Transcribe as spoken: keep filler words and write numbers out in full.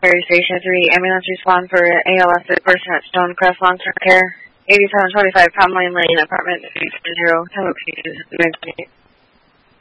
Prairie Station three, ambulance respond for A L S sick person at Stonecrest Long-Term Care, eighty-seven twenty-five Palm Lane Lane, apartment three zero, time of please,